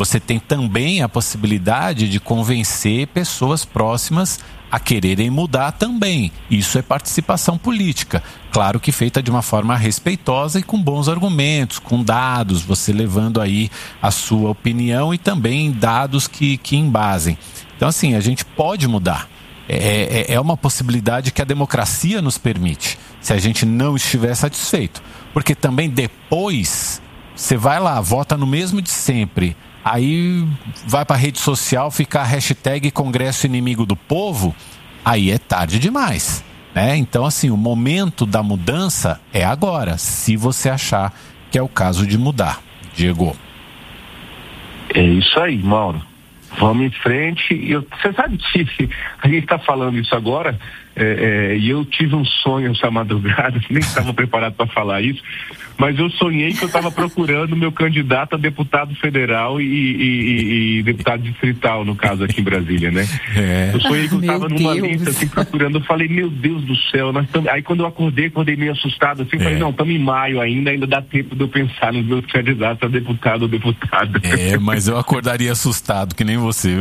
você tem também a possibilidade de convencer pessoas próximas a quererem mudar também. Isso é participação política. Claro que feita de uma forma respeitosa e com bons argumentos, com dados, você levando aí a sua opinião e também dados que embasem. Então, assim, a gente pode mudar. É uma possibilidade que a democracia nos permite, se a gente não estiver satisfeito. Porque também depois, você vai lá, vota no mesmo de sempre, aí vai para a rede social ficar hashtag Congresso Inimigo do Povo, aí é tarde demais, né? Então, assim, o momento da mudança é agora, se você achar que é o caso de mudar. Diego. É isso aí, Mauro. Vamos em frente. Você sabe que a gente está falando isso agora, e eu tive um sonho essa madrugada, nem estava preparado para falar isso, mas eu sonhei que eu estava procurando meu candidato a deputado federal e deputado distrital, no caso aqui em Brasília, né? Eu sonhei que eu estava numa lista assim, procurando, eu falei, meu Deus do céu, aí quando eu acordei meio assustado, assim, falei, não, estamos em maio ainda dá tempo de eu pensar nos meus candidatos a deputado ou deputada. Mas eu acordaria assustado, que nem você.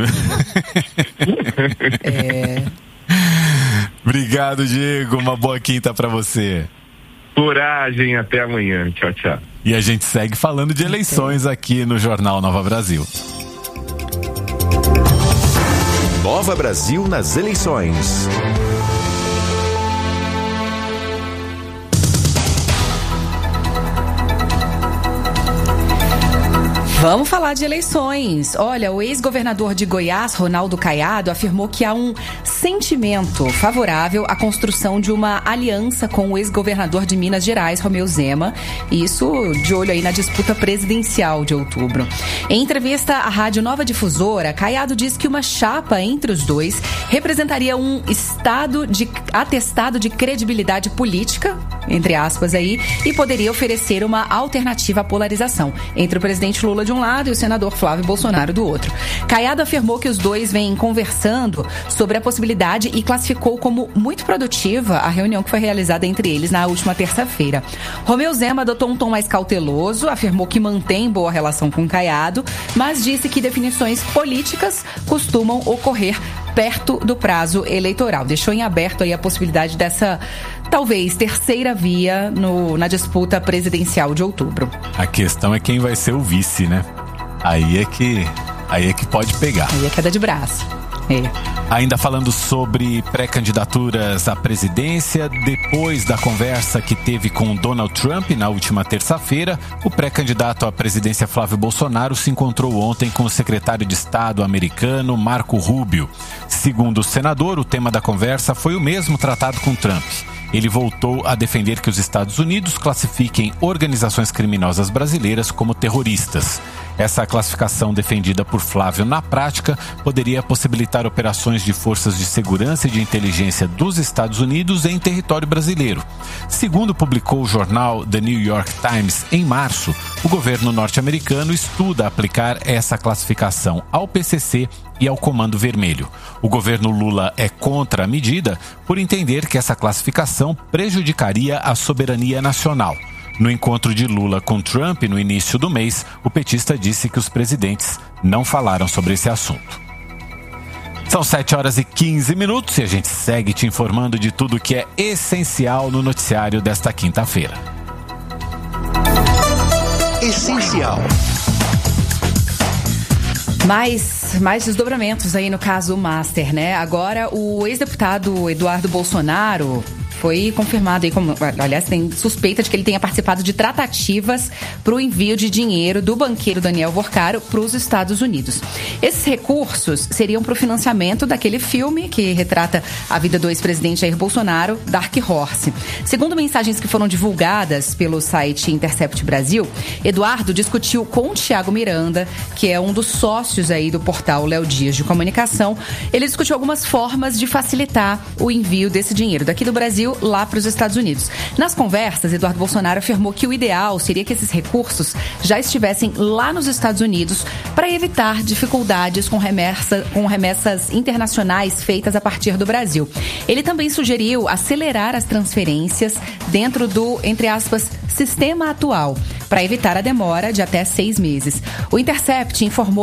Obrigado, Diego, uma boa quinta para você. Coragem, até amanhã. Tchau, tchau. E a gente segue falando de eleições aqui no Jornal Nova Brasil. Nova Brasil nas eleições. Vamos falar de eleições. Olha, o ex-governador de Goiás, Ronaldo Caiado, afirmou que há um sentimento favorável à construção de uma aliança com o ex-governador de Minas Gerais, Romeu Zema. Isso de olho aí na disputa presidencial de outubro. Em entrevista à Rádio Nova Difusora, Caiado diz que uma chapa entre os dois representaria um atestado de credibilidade política, entre aspas aí, e poderia oferecer uma alternativa à polarização entre o presidente Lula de um lado e o senador Flávio Bolsonaro do outro. Caiado afirmou que os dois vêm conversando sobre a possibilidade e classificou como muito produtiva a reunião que foi realizada entre eles na última terça-feira. Romeu Zema adotou um tom mais cauteloso, afirmou que mantém boa relação com Caiado, mas disse que definições políticas costumam ocorrer perto do prazo eleitoral. Deixou em aberto aí a possibilidade dessa, talvez, terceira via na disputa presidencial de outubro. A questão é quem vai ser o vice, né? Aí é que pode pegar. Aí é queda de braço. Ainda falando sobre pré-candidaturas à presidência, depois da conversa que teve com Donald Trump na última terça-feira, o pré-candidato à presidência Flávio Bolsonaro se encontrou ontem com o secretário de Estado americano Marco Rubio. Segundo o senador, o tema da conversa foi o mesmo tratado com Trump. Ele voltou a defender que os Estados Unidos classifiquem organizações criminosas brasileiras como terroristas. Essa classificação defendida por Flávio na prática poderia possibilitar operações de forças de segurança e de inteligência dos Estados Unidos em território brasileiro. Segundo publicou o jornal The New York Times em março, o governo norte-americano estuda aplicar essa classificação ao PCC e ao Comando Vermelho. O governo Lula é contra a medida por entender que essa classificação prejudicaria a soberania nacional. No encontro de Lula com Trump no início do mês, o petista disse que os presidentes não falaram sobre esse assunto. São 7h15 e a gente segue te informando de tudo que é essencial no noticiário desta quinta-feira. Essencial. Mais desdobramentos aí no caso Master, né? Agora o ex-deputado Eduardo Bolsonaro foi confirmado aí, aliás, tem suspeita de que ele tenha participado de tratativas para o envio de dinheiro do banqueiro Daniel Vorcaro para os Estados Unidos. Esses recursos seriam para o financiamento daquele filme que retrata a vida do ex-presidente Jair Bolsonaro, Dark Horse. Segundo mensagens que foram divulgadas pelo site Intercept Brasil, Eduardo discutiu com o Thiago Miranda, que é um dos sócios aí do portal Léo Dias de Comunicação. Ele discutiu algumas formas de facilitar o envio desse dinheiro daqui do Brasil lá para os Estados Unidos. Nas conversas, Eduardo Bolsonaro afirmou que o ideal seria que esses recursos já estivessem lá nos Estados Unidos para evitar dificuldades com remessas internacionais feitas a partir do Brasil. Ele também sugeriu acelerar as transferências dentro do, entre aspas, sistema atual, para evitar a demora de até 6 meses. O Intercept informou